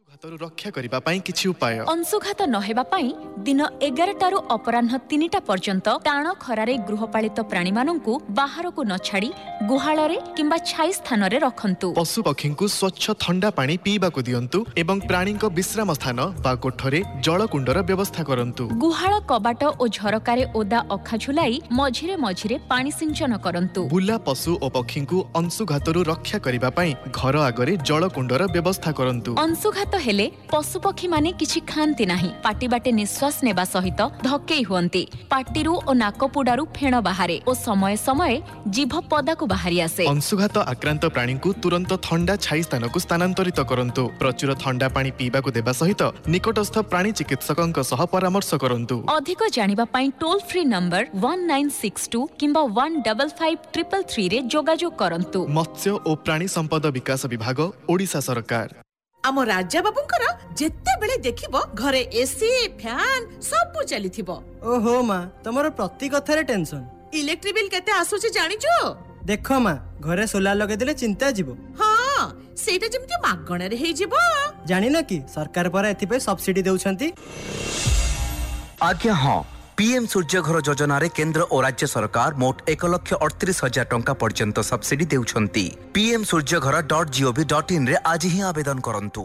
ଅଂଶୁଘାତରୁ ରକ୍ଷା କରିବା ପାଇଁ କିଛି ଉପାୟ। ଅଂଶୁଘାତ ନ ହେବା ପାଇଁ ଦିନ 11ଟାରୁ ଅପରାହ୍ନ 3ଟା ପର୍ଯ୍ୟନ୍ତ ଟାଣ ଖରାରେ ଗୃହପାଳିତ ପ୍ରାଣୀମାନଙ୍କୁ ବାହାରକୁ ନ ଛାଡ଼ି ଗୁହାଳରେ କିମ୍ବା ଛାଇ ସ୍ଥାନରେ ରଖନ୍ତୁ। ପଶୁପକ୍ଷୀଙ୍କୁ ସ୍ୱଚ୍ଛ ଥଣ୍ଡା ପାଣି ପିଇବାକୁ ଦିଅନ୍ତୁ ଏବଂ ପ୍ରାଣୀଙ୍କ ବିଶ୍ରାମ ସ୍ଥାନ ବା କୋଠରେ ଜଳକୁଣ୍ଡର ବ୍ୟବସ୍ଥା କରନ୍ତୁ। ଗୁହାଳ କବାଟ ଓ ଝରକାରେ ଓଦା ଅଖା ଝୁଲାଇ ମଝିରେ ମଝିରେ ପାଣି ସିଞ୍ଚନ କରନ୍ତୁ। ବୁଲା ପଶୁ ଓ ପକ୍ଷୀଙ୍କୁ ଅଂଶୁଘାତରୁ ରକ୍ଷା କରିବା ପାଇଁ ଘର ଆଗରେ ଜଳକୁଣ୍ଡର ବ୍ୟବସ୍ଥା କରନ୍ତୁ। ଅଂଶୁଘାତ ହେଲେ ପଶୁପକ୍ଷୀମାନେ କିଛି ଖାଆନ୍ତି ନାହିଁ। ପାଟି ବାଟେ ନିଶ୍ୱାସ ନେବା ସହିତ ଧକେଇ ହୁଅନ୍ତି। ପାଟିରୁ ଓ ନାକପୁଡ଼ାରୁ ଫେଣ ବାହାରେ ଓ ସମୟ ସମୟରେ ଜିଭ ପଦାକୁ ବାହାରି ଆସେ। ଅଂଶୁଘାତ ଆକ୍ରାନ୍ତ ପ୍ରାଣୀଙ୍କୁ ତୁରନ୍ତ ଥଣ୍ଡା ଛାଇ ସ୍ଥାନକୁ ସ୍ଥାନାନ୍ତରିତ କରନ୍ତୁ। ପ୍ରଚୁର ଥଣ୍ଡା ପାଣି ପିଇବାକୁ ଦେବା ସହିତ ନିକଟସ୍ଥ ପ୍ରାଣୀ ଚିକିତ୍ସକଙ୍କ ସହ ପରାମର୍ଶ କରନ୍ତୁ। ଅଧିକ ଜାଣିବା ପାଇଁ ଟୋଲ୍ ଫ୍ରି ନମ୍ବର 1962 କିମ୍ବା 155333 ରେ ଯୋଗାଯୋଗ କରନ୍ତୁ। ମତ୍ସ୍ୟ ଓ ପ୍ରାଣୀ ସମ୍ପଦ ବିକାଶ ବିଭାଗ, ଓଡ଼ିଶା ସରକାର। ଆମ ରାଜା ବାବୁଙ୍କର ଯେତେବେଳେ ଦେଖିବ ଘରେ ଏସି ଫ୍ୟାନ୍ ସବୁ ଚାଲିଥିବ। ଓହୋ ମା, ତମର ପ୍ରତି କଥାରେ ଟେନସନ। ଇଲେକ୍ଟ୍ରି ବିଲ୍ କେତେ ଆସୁଛି ଜାଣିଛୁ? ଦେଖ ମା, ଘରେ ସୋଲାର ଲଗେଇଦେଲେ ଚିନ୍ତା ଯିବ। ହଁ, ସେଇଟା ଯେମିତି ମାଗଣାରେ ହେଇଯିବ। ଜାଣିନ କି ସରକାର ପରା ଏଥିପାଇଁ ସବସିଡି ଦେଉଛନ୍ତି। ଆଜ୍ଞା ହଁ, पीएम सूर्यघर योजन केंद्र और राज्य सरकार मोट 1,38,000 टंका पर्यंत सब्सिडी देउछंती। pmsuryaghara.gov.in रे आज ही आवेदन करंतु।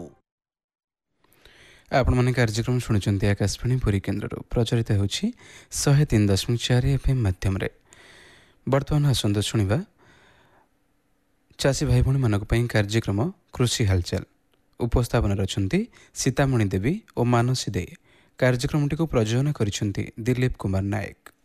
आपण माने कार्यक्रम शुणुचंती आकाशवाणी पुरी केन्द्र प्रचारित होछि 103.4 FM माध्यम रे। वर्तमान आसंद शुणिबा चासी भाई भणी मानक पई कार्यक्रम कृषि हालचाल। उपस्थापन रचंती सीतामणी देवी और मानसी दे। कार्यक्रमटी को प्रयोजन करिसेंती दिलीप कुमार नायक।